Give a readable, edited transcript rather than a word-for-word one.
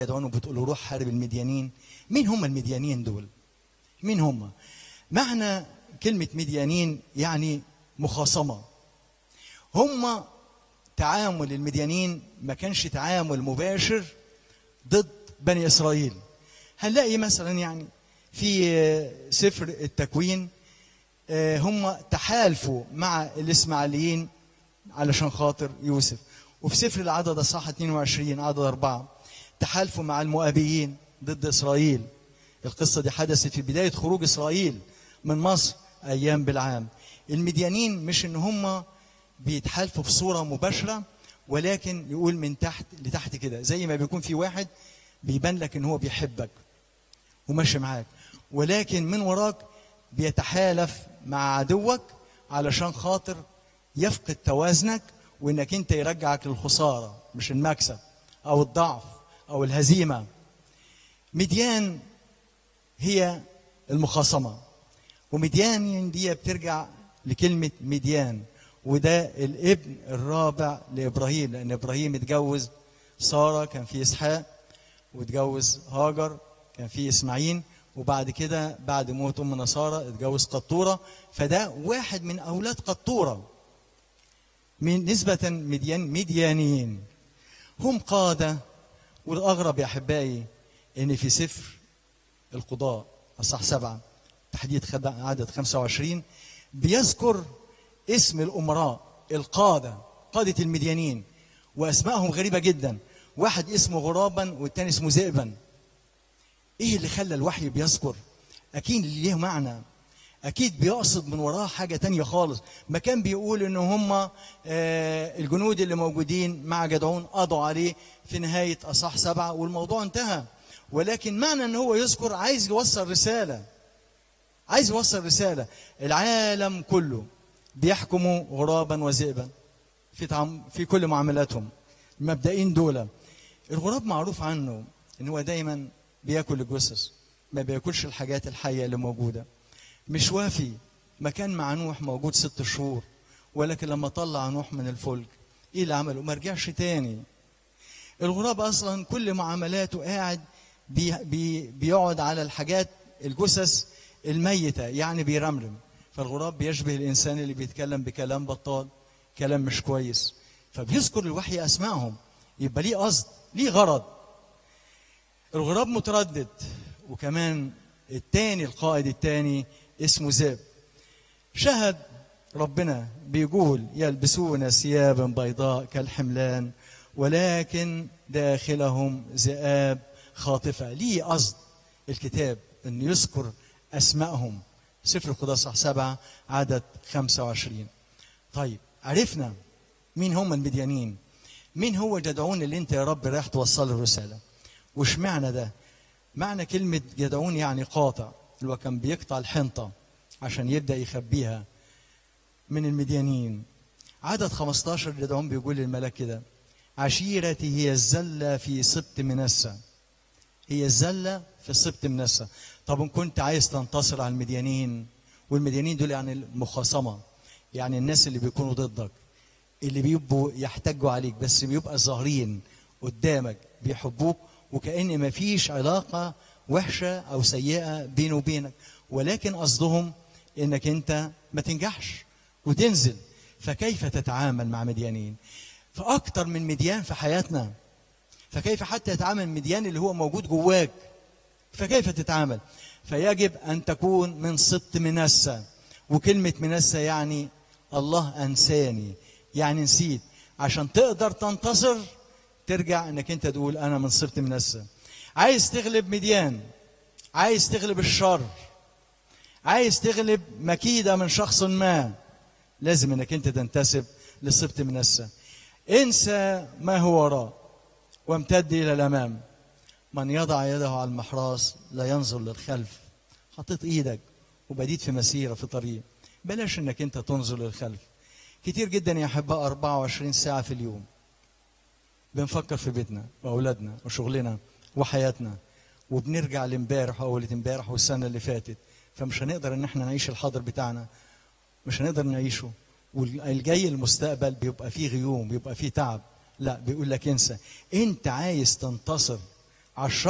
جدعون وبتقول له روح حارب المديانين. مين هم المديانين دول؟ مين هم؟ معنى كلمة مديانين يعني مخاصمة. هم تعامل المديانين ما كانش تعامل مباشر ضد بني إسرائيل. هنلاقي مثلا يعني في سفر التكوين هم تحالفوا مع الإسماعيليين علشان خاطر يوسف. وفي سفر العدد الصح 22 عدد 4 تحالفوا مع المؤابيين ضد إسرائيل. القصة دي حدثت في بداية خروج إسرائيل من مصر أيام بالعام. المديانين مش إن هم بيتحالفوا بصورة مباشرة، ولكن يقول من تحت لتحت كده، زي ما بيكون في واحد بيبان لك إن هو بيحبك وماشي معاك، ولكن من وراك بيتحالف مع عدوك علشان خاطر يفقد توازنك، وإنك أنت يرجعك للخسارة مش المكسب أو الضعف أو الهزيمة. مديان هي المخاصمة، ومديان دي بترجع لكلمة مديان، وده الابن الرابع لإبراهيم، لأن إبراهيم اتجوز سارة كان في إسحاق، واتجوز هاجر كان في إسماعيل، وبعد كده بعد موت أمنا سارة اتجوز قطورة، فده واحد من أولاد قطورة. من نسبة مديانيين هم قادة. والأغرب يا أحبائي إن في سفر القضاء أصح 7 تحديد عدد 25 بيذكر اسم الأمراء القادة، قادة المديانين، وأسمائهم غريبة جدا. واحد اسمه غرابا والتاني اسمه ذئبا. إيه اللي خلى الوحي بيذكر؟ أكيد ليه معنى، أكيد بيقصد من وراه حاجة تانية خالص. ما كان بيقول إن هم الجنود اللي موجودين مع جدعون قضوا عليه في نهاية أصح 7 والموضوع انتهى، ولكن معنى إن هو يذكر عايز يوصل رسالة، عايز يوصل رسالة. العالم كله بيحكموا غرابا وذئبا في كل معاملاتهم. المبدئين دول، الغراب معروف عنه إن هو دايما بياكل الجثث، ما بياكلش الحاجات الحية اللي موجودة. مش وافي، ما كان مع نوح موجود 6 شهور، ولكن لما طلع نوح من الفلك ايه اللي عمله؟ ما رجعش تاني. الغراب اصلا كل معاملاته قاعد بيقعد على الحاجات الجثث الميتة، يعني بيرمرم. فالغراب بيشبه الانسان اللي بيتكلم بكلام بطال، كلام مش كويس. فبيذكر الوحي اسمائهم، يبقى ليه قصد، ليه غرض. الغراب متردد. وكمان التاني القائد التاني اسمه ذئب. شهد ربنا بيقول يلبسون ثيابا بيضاء كالحملان ولكن داخلهم ذئاب خاطفة. ليه قصد الكتاب أن يذكر أسمائهم. سفر القضاء صح 7 عدد 25. طيب عرفنا مين هم المديانين، مين هو جدعون اللي انت يا رب رايح توصل له الرسالة. وش معنى ده؟ معنى كلمة جدعون يعني قاطع، اللي هو كان بيقطع الحنطة عشان يبدأ يخبيها من المديانين. عدد 15 جدعون بيقول للملاك كده: عشيرتي هي الزلة في سبط منسى. هي الزلة في سبط منسى. طب إن كنت عايز تنتصر على المديانين، والمديانين دول يعني المخاصمة، يعني الناس اللي بيكونوا ضدك، اللي بيبقوا يحتجوا عليك، بس بيبقى ظاهرين قدامك بيحبوك، وكأن ما فيش علاقة وحشة أو سيئة بينه وبينك، ولكن قصدهم إنك أنت ما تنجحش وتنزل. فكيف تتعامل مع مديانين؟ فأكتر من مديان في حياتنا، فكيف حتى يتعامل مديان اللي هو موجود جواك؟ فكيف تتعامل؟ فيجب أن تكون من سبط منسى. وكلمة منسى يعني الله أنساني، يعني نسيت. عشان تقدر تنتصر ترجع انك انت تقول انا من سبط منسى. عايز تغلب مديان، عايز تغلب الشر، عايز تغلب مكيدة من شخص ما، لازم انك انت تنتسب لسبط منسى. انسى ما هو وراء وامتد الى الامام. من يضع يده على المحراث لا ينظر للخلف. حطيت ايدك وبديت في مسيرة في طريق، بلاش انك انت تنظر للخلف. كتير جدا يا احباء 24 ساعة في اليوم بنفكر في بيتنا واولادنا وشغلنا وحياتنا، وبنرجع لامبارح واول امبارح والسنه اللي فاتت. فمش هنقدر ان احنا نعيش الحاضر بتاعنا، مش هنقدر نعيشه. والجاي المستقبل بيبقى فيه غيوم، بيبقى فيه تعب. لا، بيقول لك انسى. انت عايز تنتصر على الشر